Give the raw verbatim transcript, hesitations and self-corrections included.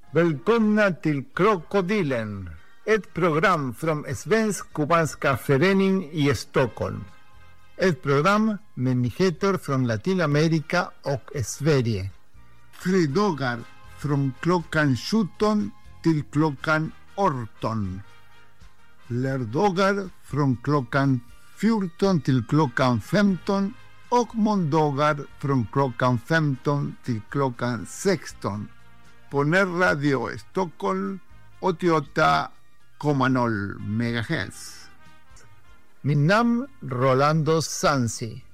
Välkomna till Krokodilen, ett program från Svensk Kubanska Förening i Stockholm. Ett program med nyheter från Latinamerika och Sverige. Fredagar från klockan sjutton till klockan arton. Lördagar från klockan fjorton till klockan femton och måndagar från klockan femton till klockan sexton. På närradio Stockholm åttioåtta komma noll megahertz. Min namn Rolando Sansi.